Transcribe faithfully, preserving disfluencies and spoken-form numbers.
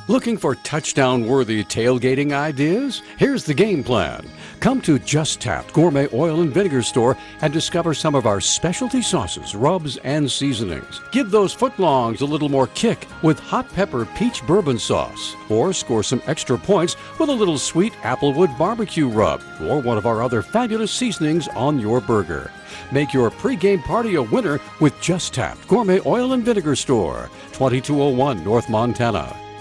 Looking for touchdown-worthy tailgating ideas? Here's the game plan. Come to Just Tapped Gourmet Oil and Vinegar Store and discover some of our specialty sauces, rubs, and seasonings. Give those footlongs a little more kick with hot pepper peach bourbon sauce. Or score some extra points with a little sweet applewood barbecue rub or one of our other fabulous seasonings on your burger. Make your pregame party a winner with Just Tapped Gourmet Oil and Vinegar Store, twenty-two oh one North Montana.